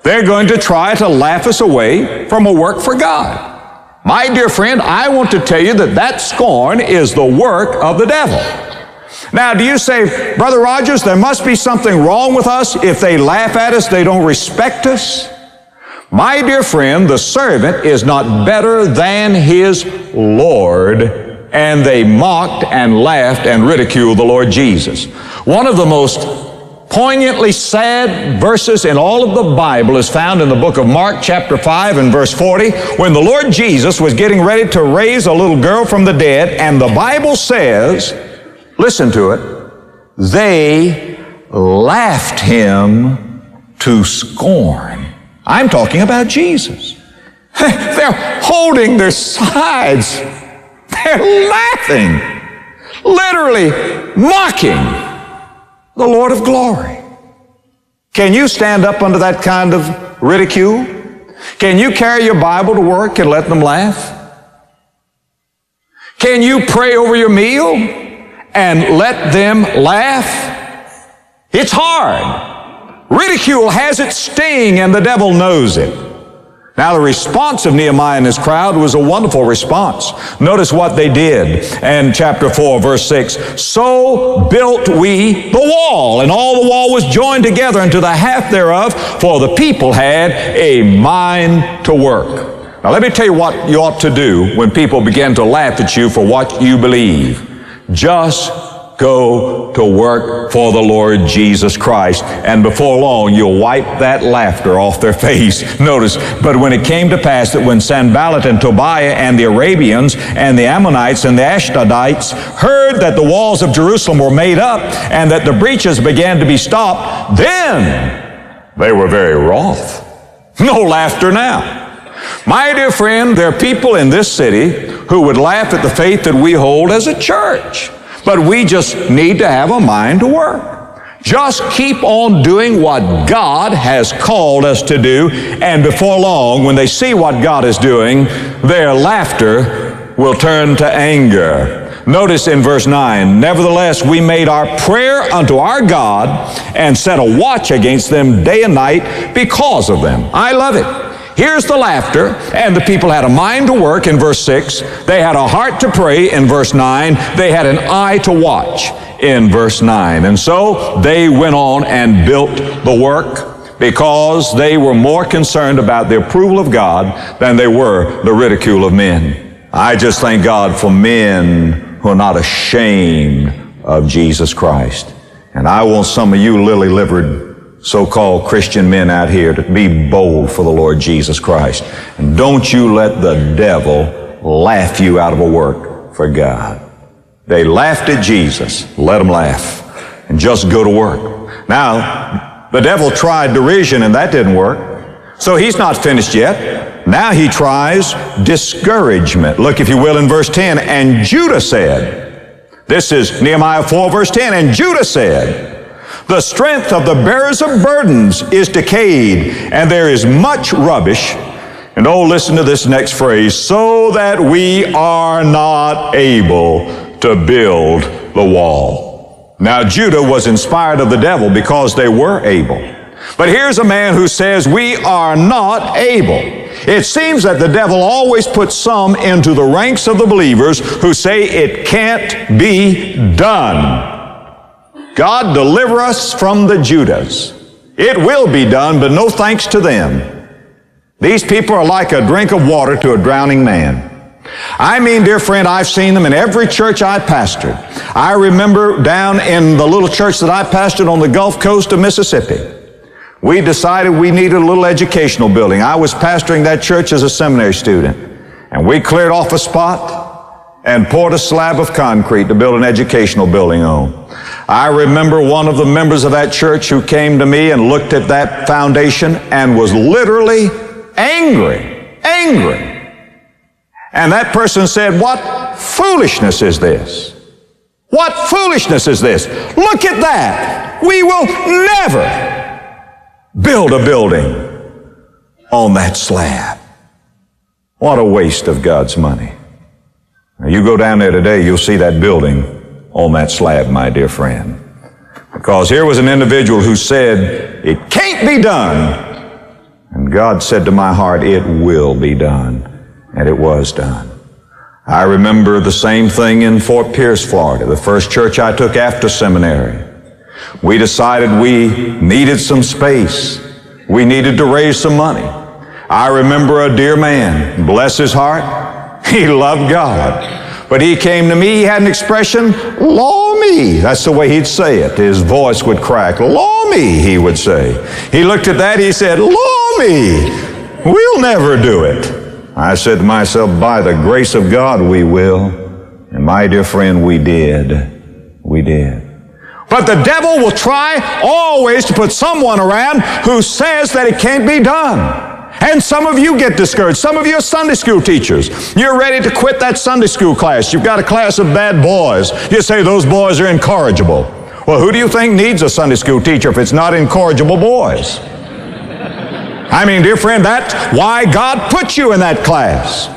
They're going to try to laugh us away from a work for God. My dear friend, I want to tell you that scorn is the work of the devil. Now, do you say, Brother Rogers, there must be something wrong with us if they laugh at us, they don't respect us? My dear friend, the servant is not better than his Lord, and they mocked and laughed and ridiculed the Lord Jesus. One of the most poignantly sad verses in all of the Bible is found in the book of Mark chapter 5 and verse 40, when the Lord Jesus was getting ready to raise a little girl from the dead, and the Bible says, listen to it, they laughed him to scorn. I'm talking about Jesus. They're holding their sides. They're laughing, literally mocking the Lord of glory. Can you stand up under that kind of ridicule? Can you carry your Bible to work and let them laugh? Can you pray over your meal and let them laugh? It's hard. Ridicule has its sting, and the devil knows it. Now, the response of Nehemiah and his crowd was a wonderful response. Notice what they did in chapter 4, verse 6. So built we the wall, and all the wall was joined together unto the half thereof, for the people had a mind to work. Now, let me tell you what you ought to do when people begin to laugh at you for what you believe. Just go to work for the Lord Jesus Christ, and before long you'll wipe that laughter off their face. Notice, but when it came to pass that when Sanballat and Tobiah and the Arabians and the Ammonites and the Ashdodites heard that the walls of Jerusalem were made up and that the breaches began to be stopped, then they were very wroth. No laughter now. My dear friend, there are people in this city who would laugh at the faith that we hold as a church. But we just need to have a mind to work. Just keep on doing what God has called us to do, and before long, when they see what God is doing, their laughter will turn to anger. Notice in verse 9, nevertheless, we made our prayer unto our God and set a watch against them day and night because of them. I love it. Here's the laughter, and the people had a mind to work in verse 6. They had a heart to pray in verse 9. They had an eye to watch in verse 9. And so they went on and built the work because they were more concerned about the approval of God than they were the ridicule of men. I just thank God for men who are not ashamed of Jesus Christ. And I want some of you lily-livered so-called Christian men out here to be bold for the Lord Jesus Christ. And don't you let the devil laugh you out of a work for God. They laughed at Jesus. Let them laugh. And just go to work. Now, the devil tried derision, and that didn't work. So he's not finished yet. Now he tries discouragement. Look, if you will, in verse 10. And Judah said, this is Nehemiah 4, verse 10. And Judah said, the strength of the bearers of burdens is decayed, and there is much rubbish. And oh, listen to this next phrase, so that we are not able to build the wall. Now, Judah was inspired of the devil because they were able. But here's a man who says we are not able. It seems that the devil always puts some into the ranks of the believers who say it can't be done. God deliver us from the Judas. It will be done, but no thanks to them. These people are like a drink of water to a drowning man. I mean, dear friend, I've seen them in every church I pastored. I remember down in the little church that I pastored on the Gulf Coast of Mississippi, we decided we needed a little educational building. I was pastoring that church as a seminary student, and we cleared off a spot and poured a slab of concrete to build an educational building on. I remember one of the members of that church who came to me and looked at that foundation and was literally angry. And that person said, what foolishness is this? What foolishness is this? Look at that. We will never build a building on that slab. What a waste of God's money. Now, you go down there today, you'll see that building on that slab, my dear friend. Because here was an individual who said, it can't be done. And God said to my heart, it will be done. And it was done. I remember the same thing in Fort Pierce, Florida, the first church I took after seminary. We decided we needed some space. We needed to raise some money. I remember a dear man, bless his heart, he loved God. But he came to me, he had an expression, "Law me." That's the way he'd say it. His voice would crack. "Law me," he would say. He looked at that, he said, "Law me. We'll never do it." I said to myself, by the grace of God, we will. And my dear friend, we did. We did. But the devil will try always to put someone around who says that it can't be done. And some of you get discouraged. Some of you are Sunday school teachers. You're ready to quit that Sunday school class. You've got a class of bad boys. You say those boys are incorrigible. Well, who do you think needs a Sunday school teacher if it's not incorrigible boys? I mean, dear friend, that's why God put you in that class.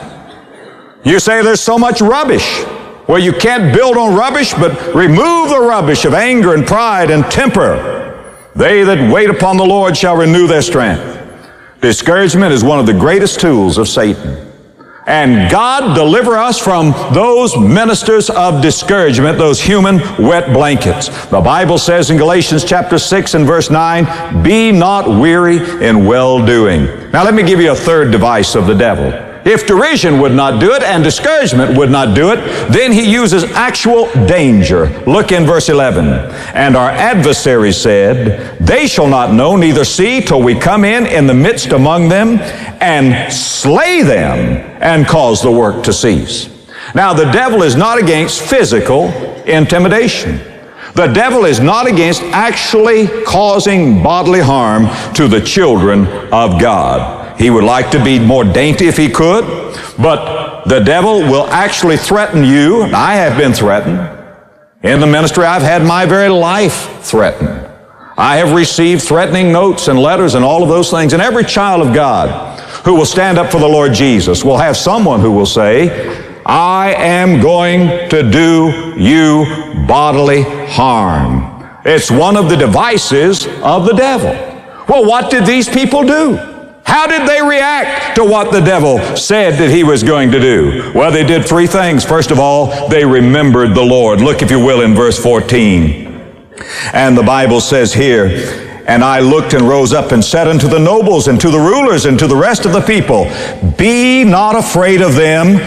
You say there's so much rubbish. Well, you can't build on rubbish, but remove the rubbish of anger and pride and temper. They that wait upon the Lord shall renew their strength. Discouragement is one of the greatest tools of Satan. And God deliver us from those ministers of discouragement, those human wet blankets. The Bible says in Galatians chapter 6 and verse 9, "Be not weary in well-doing." Now let me give you a third device of the devil. If derision would not do it and discouragement would not do it, then he uses actual danger. Look in verse 11. "And our adversary said, They shall not know, neither see, till we come in the midst among them, and slay them, and cause the work to cease." Now the devil is not against physical intimidation. The devil is not against actually causing bodily harm to the children of God. He would like to be more dainty if he could, but the devil will actually threaten you. I have been threatened. In the ministry, I've had my very life threatened. I have received threatening notes and letters and all of those things. And every child of God who will stand up for the Lord Jesus will have someone who will say, "I am going to do you bodily harm." It's one of the devices of the devil. Well, what did these people do? How did they react to what the devil said that he was going to do? Well, they did three things. First of all, they remembered the Lord. Look, if you will, in verse 14. And the Bible says here, "And I looked and rose up and said unto the nobles and to the rulers and to the rest of the people, Be not afraid of them.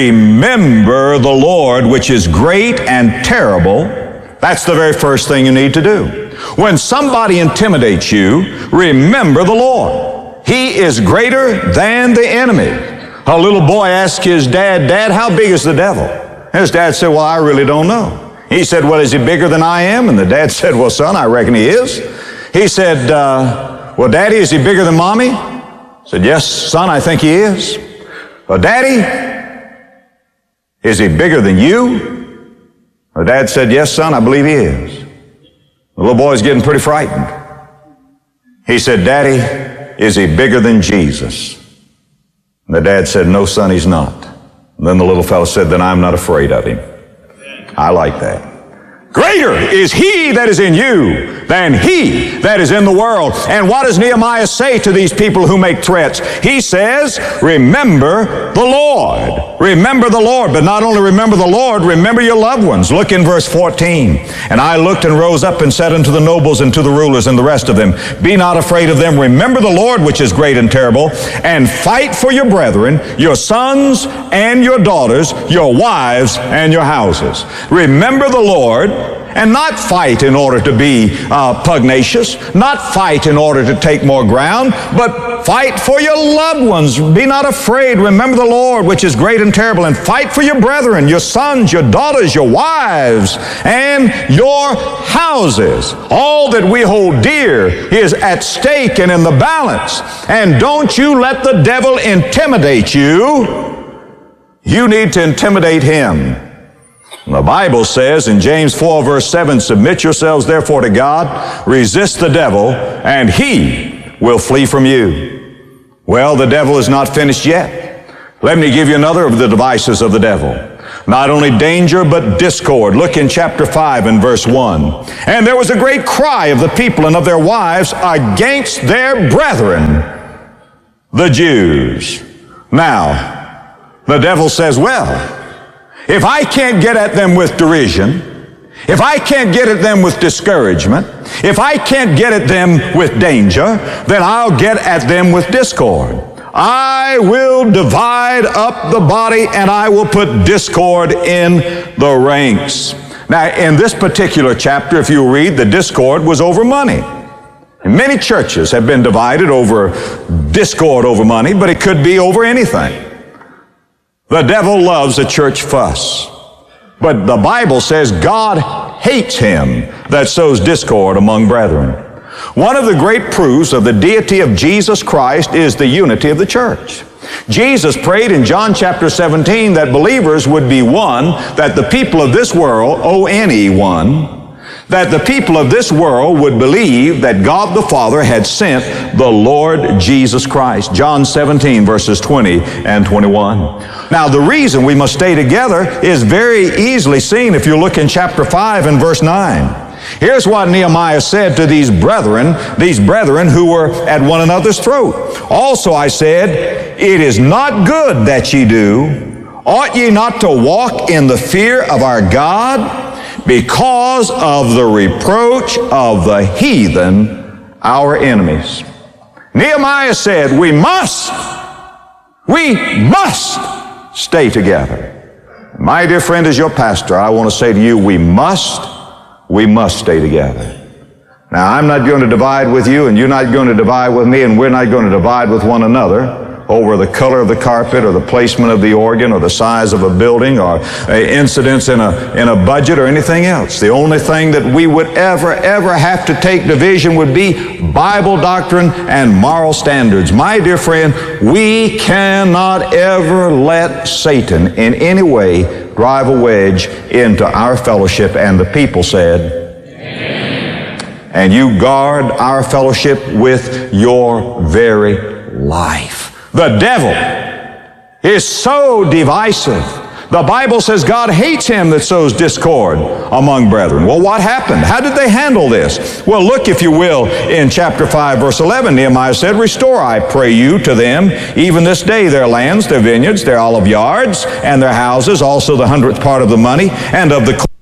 Remember the Lord, which is great and terrible." That's the very first thing you need to do. When somebody intimidates you, remember the Lord. He is greater than the enemy. A little boy asked his dad, "Dad, how big is the devil?" His dad said, "Well, I really don't know." He said, "Well, is he bigger than I am?" And the dad said, "Well, son, I reckon he is." He said, "Well, Daddy, is he bigger than Mommy?" I said, "Yes, son, I think he is." "Well, Daddy, is he bigger than you?" The dad said, "Yes, son, I believe he is." The little boy's getting pretty frightened. He said, "Daddy, is he bigger than Jesus?" And the dad said, "No, son, he's not." And then the little fellow said, "Then I'm not afraid of him." I like that. Greater is he that is in you than he that is in the world. And what does Nehemiah say to these people who make threats? He says, remember the Lord. Remember the Lord. But not only remember the Lord, remember your loved ones. Look in verse 14. "And I looked and rose up and said unto the nobles and to the rulers and the rest of them, Be not afraid of them. Remember the Lord, which is great and terrible, and fight for your brethren, your sons and your daughters, your wives and your houses." Remember the Lord, and not fight in order to be pugnacious, not fight in order to take more ground, but fight for your loved ones. Be not afraid. Remember the Lord, which is great and terrible, and fight for your brethren, your sons, your daughters, your wives, and your houses. All that we hold dear is at stake and in the balance. And don't you let the devil intimidate you. You need to intimidate him. The Bible says in James 4 verse 7, "Submit yourselves therefore to God, resist the devil, and he will flee from you." Well, the devil is not finished yet. Let me give you another of the devices of the devil. Not only danger, but discord. Look in chapter 5 and verse 1. "And there was a great cry of the people and of their wives against their brethren the Jews. Now, the devil says, well, if I can't get at them with derision, if I can't get at them with discouragement, if I can't get at them with danger, then I'll get at them with discord. I will divide up the body and I will put discord in the ranks. Now, in this particular chapter, if you read, the discord was over money. And many churches have been divided over discord over money, but it could be over anything. The devil loves a church fuss. But the Bible says God hates him that sows discord among brethren. One of the great proofs of the deity of Jesus Christ is the unity of the church. Jesus prayed in John chapter 17 that believers would be one, that the people of this world, O-N-E-1, that the people of this world would believe that God the Father had sent the Lord Jesus Christ. John 17 verses 20 and 21. Now the reason we must stay together is very easily seen if you look in chapter 5 and verse 9. Here's what Nehemiah said to these brethren who were at one another's throat. Also I said, it is not good that ye do. Ought ye not to walk in the fear of our God? Because of the reproach of the heathen, our enemies. Nehemiah said, we must stay together. My dear friend, as your pastor, I want to say to you, we must stay together. Now, I'm not going to divide with you, and you're not going to divide with me, and we're not going to divide with one another over the color of the carpet or the placement of the organ or the size of a building or incidents in a budget or anything else. The only thing that we would ever have to take division would be Bible doctrine and moral standards. My dear friend, we cannot ever let Satan in any way drive a wedge into our fellowship. And the people said, amen. And you guard our fellowship with your very life. The devil is so divisive. The Bible says God hates him that sows discord among brethren. Well, what happened? How did they handle this? Well, look, if you will, in chapter 5, verse 11, Nehemiah said, restore, I pray you, to them, even this day, their lands, their vineyards, their olive yards, and their houses, also the 100th part of the money, and of the